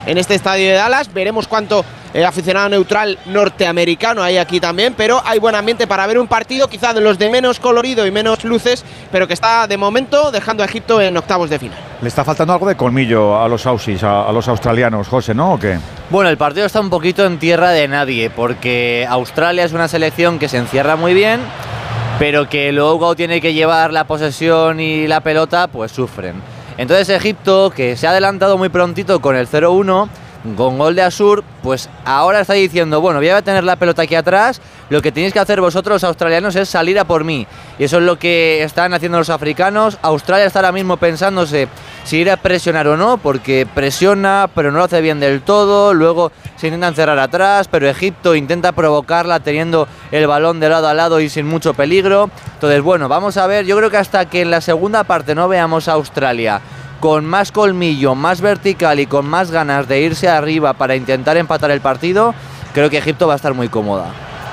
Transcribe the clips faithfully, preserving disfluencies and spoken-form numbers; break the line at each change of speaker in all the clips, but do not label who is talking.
en este estadio de Dallas. Veremos cuánto eh, aficionado neutral norteamericano hay aquí también, pero hay buen ambiente para ver un partido quizá de los de menos colorido y menos luces, pero que está de momento dejando a Egipto en octavos de final.
Le está faltando algo de colmillo a los aussies, a, a los australianos, José, ¿no? ¿O qué?
Bueno, el partido está un poquito en tierra de nadie, porque Australia es una selección que se encierra muy bien, pero que luego cuando tiene que llevar la posesión y la pelota, pues sufren. Entonces Egipto, que se ha adelantado muy prontito con el cero uno, con gol de Asur, pues ahora está diciendo, bueno, voy a tener la pelota aquí atrás, lo que tenéis que hacer vosotros los australianos es salir a por mí. Y eso es lo que están haciendo los africanos. Australia está ahora mismo pensándose si ir a presionar o no, porque presiona, pero no lo hace bien del todo, luego se intentan cerrar atrás, pero Egipto intenta provocarla teniendo el balón de lado a lado y sin mucho peligro. Entonces, bueno, vamos a ver, yo creo que hasta que en la segunda parte no veamos a Australia con más colmillo, más vertical y con más ganas de irse arriba para intentar empatar el partido, creo que Egipto va a estar muy cómoda.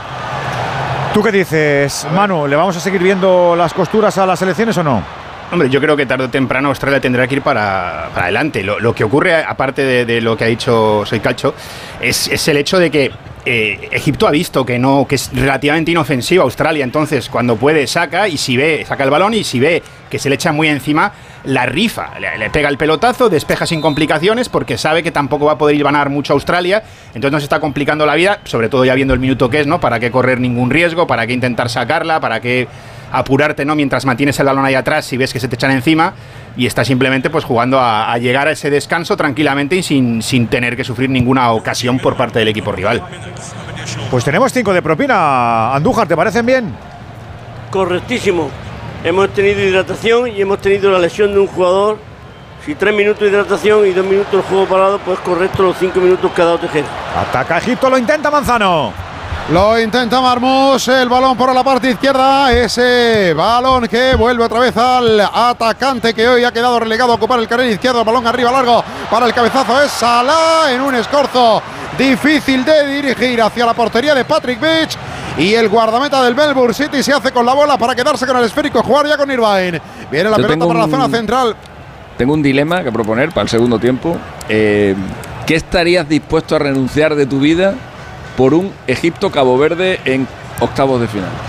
¿Tú qué dices, Manu? ¿Le vamos a seguir viendo las costuras a las selecciones o no?
Hombre, yo creo que tarde o temprano Australia tendrá que ir para, para adelante. Lo, lo que ocurre, aparte de, de lo que ha dicho Soy Calcho, es, es el hecho de que eh, Egipto ha visto que no, que es relativamente inofensiva Australia. Entonces, cuando puede, saca, y si ve, saca el balón, y si ve que se le echa muy encima, la rifa, le, le pega el pelotazo, despeja sin complicaciones, porque sabe que tampoco va a poder ir a ganar mucho a Australia. Entonces no se está complicando la vida, sobre todo ya viendo el minuto que es, ¿no? Para qué correr ningún riesgo, para qué intentar sacarla, para qué apurarte, ¿no? Mientras mantienes el balón ahí atrás, si ves que se te echan encima, y está simplemente pues jugando a, a llegar a ese descanso tranquilamente y sin, sin tener que sufrir ninguna ocasión por parte del equipo rival.
Pues tenemos cinco de propina. Andújar, ¿te parecen bien?
Correctísimo. Hemos tenido hidratación y hemos tenido la lesión de un jugador. Si tres minutos de hidratación y dos minutos el juego parado, pues correcto los cinco minutos que ha dado Tejera.
Ataca Egipto, lo intenta Manzano.
Lo intenta Marmús, el balón por la parte izquierda, ese balón que vuelve otra vez al atacante que hoy ha quedado relegado a ocupar el carril izquierdo, el balón arriba largo para el cabezazo, es Salah en un escorzo difícil de dirigir hacia la portería de Patrick Beach, y el guardameta del Melbourne City se hace con la bola para quedarse con el esférico, jugar ya con Irvine. Viene la
Yo
pelota para
un,
la zona central.
Tengo un dilema que proponer para el segundo tiempo. Eh, ¿Qué estarías dispuesto a renunciar de tu vida por un Egipto-Cabo Verde en octavos de final?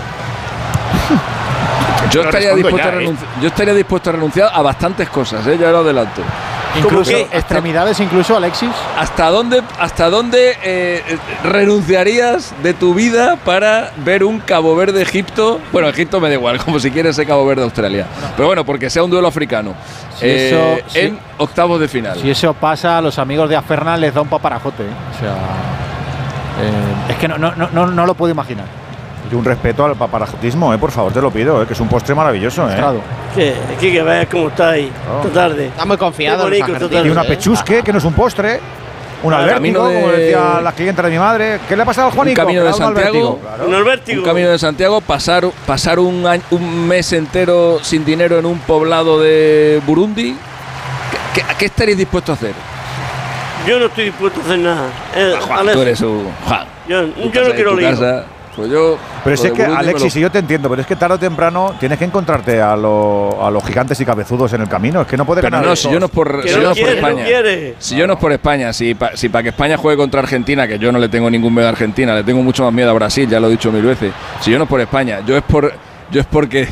Yo estaría, dispuesto ya, a renunci- ¿eh? yo estaría dispuesto a renunciar a bastantes cosas, ¿eh? Ya lo adelanto.
Incluso extremidades, incluso, Alexis.
¿Hasta dónde, hasta dónde eh, renunciarías de tu vida para ver un Cabo Verde-Egipto? Bueno, Egipto me da igual, como si quieres ser Cabo Verde-Australia. Pero bueno, porque sea un duelo africano.
Si
eh,
eso,
en
si,
octavos de final.
Si eso pasa, a los amigos de Afernan les da un paparajote, ¿eh? O sea, eh, es que no, no, no, no lo puedo imaginar.
Y un respeto al paparajotismo, eh, por favor, te lo pido, eh, que es un postre maravilloso. Eh.
Claro.
Que, que, que veas cómo está ahí
Oh.
esta tarde.
Está muy confiado.
Qué bonito, esta tarde,
Y una
¿eh?
pechusque, que no es un postre. Un
Ah,
albertigo,
de...
como decía la clienta de mi madre. ¿Qué le ha pasado al Juanico?
Un camino de
Un
Santiago.
claro.
Un albertigo.
Un camino de Santiago, pasar, pasar un, año, un mes entero sin dinero en un poblado de Burundi. ¿Qué, qué, qué estaréis dispuestos a hacer?
Yo no estoy dispuesto a hacer nada. Eh,
Ah, Juan,
Alex,
tú eres un Juan.
yo,
Tu
yo
casa
no
y
quiero
tu
lío.
casa. Pues yo,
Pero si
lo
es
de
que,
Burundi me
Alexis,
lo-
si yo te entiendo, pero es que tarde o temprano tienes que encontrarte a, lo, a los gigantes y cabezudos en el camino. Es que no puede
Pero
ganar.
no, si yo no es por,
Que
si
no
yo no es por
quiere, no
España.
quiere.
Si yo no es por España, si para si pa que España juegue contra Argentina, que yo no le tengo ningún miedo a Argentina, le tengo mucho más miedo a Brasil, ya lo he dicho mil veces. Si yo no es por España, yo es por yo es porque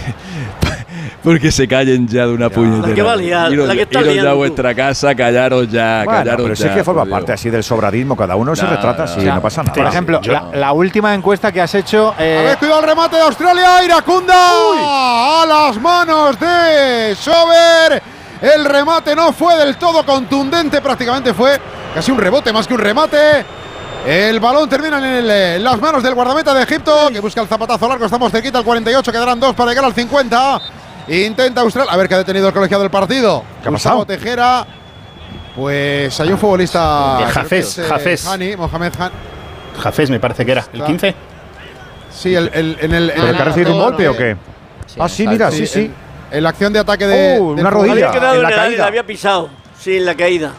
porque se callen ya de una puñetera.
La que va a liar,
Iros,
la que está
iros ya
liando
a
tú.
vuestra casa, callaros ya,
Bueno,
callaros
pero
ya.
sí que forma
por
parte
Dios.
así del sobradismo. Cada uno se
No,
retrata
no,
así,
o sea,
no pasa nada.
Por ejemplo,
Yo-
la, la última encuesta que has hecho. Eh,
A ver, cuidado el remate de Australia, Iracunda a las manos de Sober. El remate no fue del todo contundente, prácticamente fue casi un rebote más que un remate. El balón termina en, el, en las manos del guardameta de Egipto, que busca el zapatazo largo. Estamos cerquita al cuarenta y ocho, quedarán dos para llegar al cincuenta. Intenta Australia, a ver qué ha detenido el colegiado del partido.
¿Qué ha
Gustavo
pasado?
Tejera. Pues hay un futbolista.
De
creo que
Hafez,
es, eh,
Hafez.
Hani, Mohamed Han.
Jafés me parece que era, el quince.
Sí, el, el, en el. en
¿Pero
el-
que ha recibido un
no,
golpe
no,
o qué?
Sí,
Ah, sí,
exacto.
mira, sí, sí.
En, en la acción de ataque de.
Oh,
del
una
futbolista.
rodilla.
Había quedado
en
en
la
el aire,
caída.
había pisado. Sí, en la caída.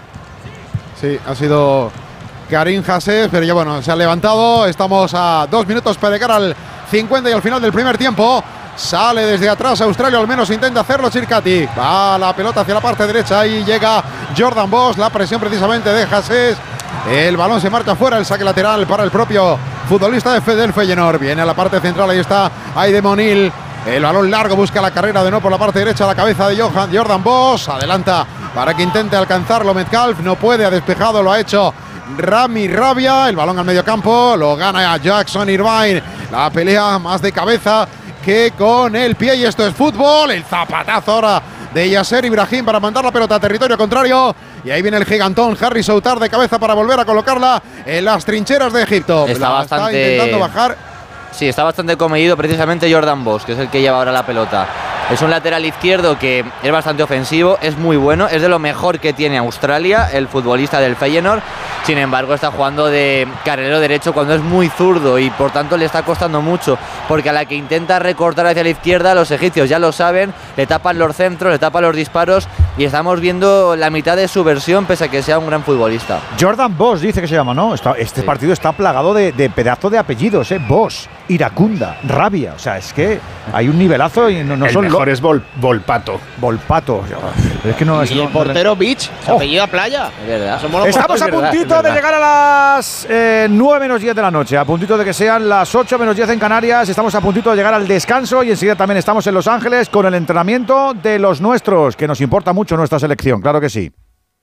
Sí, ha sido Karim Hassés, pero ya bueno, se ha levantado. Estamos a dos minutos para llegar al cincuenta y al final del primer tiempo. Sale desde atrás Australia, al menos intenta hacerlo Chircati. Va la pelota hacia la parte derecha y llega Jordan Bosch, la presión precisamente de Hassés. El balón se marcha fuera, el saque lateral para el propio futbolista de del Feyenoord. Viene a la parte central, ahí está Aide Monil. El balón largo busca la carrera de nuevo por la parte derecha, la cabeza de Johan, Jordan Bosch. Adelanta para que intente alcanzarlo Metcalf, no puede, ha despejado, lo ha hecho Rami Rabia. El balón al medio campo, lo gana Jackson Irvine. La pelea más de cabeza que con el pie, y esto es fútbol. El zapatazo ahora de Yasser Ibrahim para mandar la pelota a territorio contrario. Y ahí viene el gigantón Harry Soutar de cabeza para volver a colocarla en las trincheras de Egipto.
Está
la
bastante…
está intentando bajar.
Sí, está bastante comedido precisamente Jordan Bosch, que es el que lleva ahora la pelota. Es un lateral izquierdo que es bastante ofensivo, es muy bueno, es de lo mejor que tiene Australia, el futbolista del Feyenoord. Sin embargo, está jugando de carrilero derecho cuando es muy zurdo y por tanto le está costando mucho, porque a la que intenta recortar hacia la izquierda, los egipcios ya lo saben, le tapan los centros, le tapan los disparos y estamos viendo la mitad de su versión pese a que sea un gran futbolista.
Jordan Bosch dice que se llama, ¿no? Está, este sí. partido está plagado de, de pedazos de apellidos, ¿eh? Bosch, Iracunda, Rabia, o sea, es que hay un nivelazo y no, no
el
son
mejor lo... es Vol, Volpato.
Volpato. Es que no
y
es
el
no,
portero Beach, se
oh.
apellida Playa.
Es verdad.
Estamos a puntito de llegar a las eh, nueve menos diez de la noche, a puntito de que sean las ocho menos diez en Canarias. Estamos a puntito de llegar al descanso y enseguida también estamos en Los Ángeles con el entrenamiento de los nuestros, que nos importa mucho nuestra selección, claro que sí.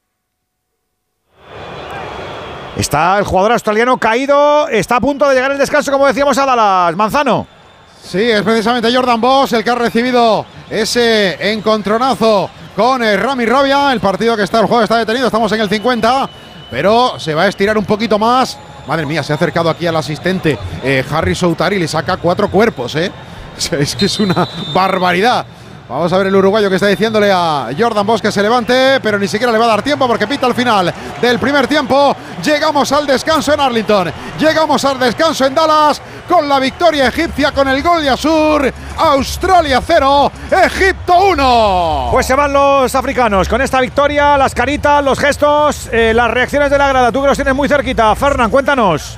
Está el jugador australiano caído, está a punto de llegar el descanso, como decíamos, a Dallas. Manzano.
Sí, es precisamente Jordan Bosch el que ha recibido ese encontronazo con eh, Rami Rabia. El partido que está, el juego está detenido, estamos en el cincuenta, pero se va a estirar un poquito más. Madre mía, se ha acercado aquí al asistente eh, Harry Soutar y le saca cuatro cuerpos, ¿eh? Es que es una barbaridad. Vamos a ver el uruguayo que está diciéndole a Jordan Bosch que se levante, pero ni siquiera le va a dar tiempo porque pita al final del primer tiempo. Llegamos al descanso en Arlington, llegamos al descanso en Dallas con la victoria egipcia con el gol de Asur. Australia cero, Egipto uno.
Pues se van los africanos con esta victoria, las caritas, los gestos, eh, las reacciones de la grada. Tú que los tienes muy cerquita, Fernan, cuéntanos.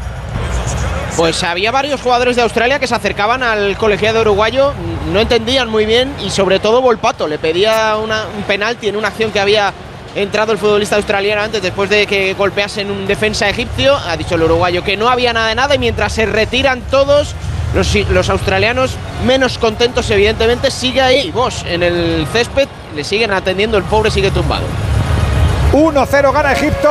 Pues había varios jugadores de Australia que se acercaban al colegiado uruguayo, no entendían muy bien, y sobre todo Volpato le pedía una, un penalti en una acción que había entrado el futbolista australiano antes, después de que golpeasen un defensa egipcio. Ha dicho el uruguayo que no había nada de nada, y mientras se retiran todos los, los australianos menos contentos, evidentemente, sigue ahí Bosch en el césped, le siguen atendiendo, el pobre sigue tumbado.
uno cero gana Egipto.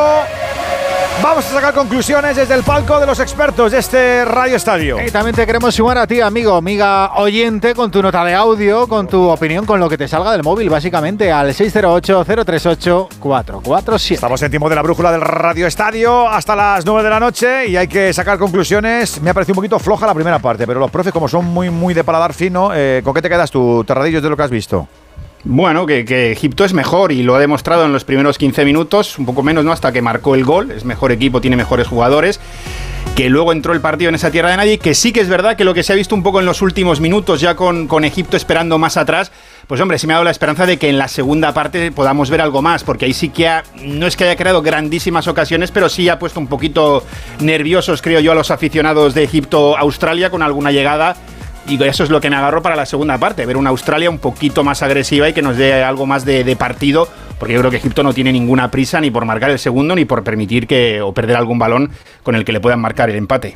Vamos a sacar conclusiones desde el palco de los expertos de este Radio Estadio.
Y también te queremos sumar a ti, amigo, amiga oyente, con tu nota de audio, con tu opinión, con lo que te salga del móvil, básicamente, al seis cero ocho, cero tres ocho, cuatro cuatro siete.
Estamos en tiempo de la brújula del Radio Estadio hasta las nueve de la noche y hay que sacar conclusiones. Me ha parecido un poquito floja la primera parte, pero los profes, como son muy, muy de paladar fino, eh, ¿con qué te quedas tú, Terradillos, de lo que has visto?
Bueno, que, que Egipto es mejor y lo ha demostrado en los primeros quince minutos, un poco menos, ¿no? Hasta que marcó el gol. Es mejor equipo, tiene mejores jugadores. Que luego entró el partido en esa tierra de nadie. Que sí que es verdad que lo que se ha visto un poco en los últimos minutos, ya con, con Egipto esperando más atrás, pues hombre, sí me ha dado la esperanza de que en la segunda parte podamos ver algo más, porque ahí sí que ha, no es que haya creado grandísimas ocasiones, pero sí ha puesto un poquito nerviosos, creo yo, a los aficionados de Egipto-Australia con alguna llegada. Y eso es lo que me agarró para la segunda parte, ver una Australia un poquito más agresiva y que nos dé algo más de, de partido, porque yo creo que Egipto no tiene ninguna prisa ni por marcar el segundo ni por permitir que o perder algún balón con el que le puedan marcar el empate.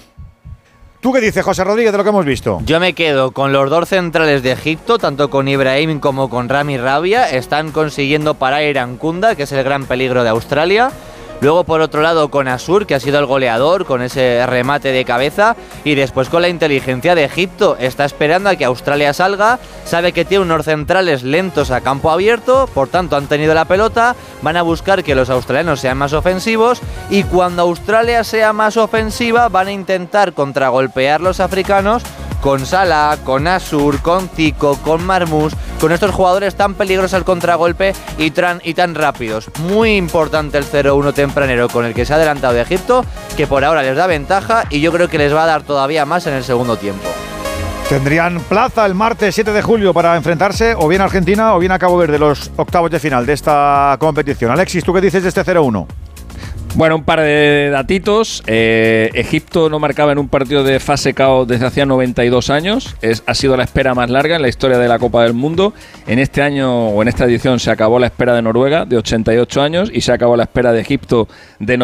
¿Tú qué dices, José Rodríguez, de lo que hemos visto?
Yo me quedo con los dos centrales de Egipto, tanto con Ibrahim como con Rami Rabia. Están consiguiendo parar a Iracunda, que es el gran peligro de Australia. Luego, por otro lado, con Asur, que ha sido el goleador, con ese remate de cabeza. Y después con la inteligencia de Egipto. Está esperando a que Australia salga. Sabe que tiene unos centrales lentos a campo abierto. Por tanto, han tenido la pelota. Van a buscar que los australianos sean más ofensivos. Y cuando Australia sea más ofensiva, van a intentar contragolpear los africanos con Salah, con Asur, con Tico, con Marmous, con estos jugadores tan peligrosos al contragolpe y, tran, y tan rápidos. Muy importante el cero uno tempranero con el que se ha adelantado de Egipto, que por ahora les da ventaja y yo creo que les va a dar todavía más en el segundo tiempo.
Tendrían plaza el martes siete de julio para enfrentarse o bien a Argentina o bien a Cabo Verde, los octavos de final de esta competición. Alexis, ¿tú qué dices de este cero uno?
Bueno, un par de datitos. Eh, Egipto no marcaba en un partido de fase K O desde hacía noventa y dos años. Es, ha sido la espera más larga en la historia de la Copa del Mundo. En este año o en esta edición se acabó la espera de Noruega de ochenta y ocho años y se acabó la espera de Egipto de